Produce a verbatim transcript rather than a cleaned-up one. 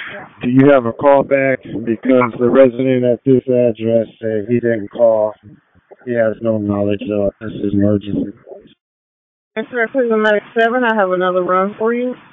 Do you have a callback? Because the resident at this address said he didn't call. He has no knowledge of this is emergency. Yes, sir. Please, I'm at seven. I have another run for you.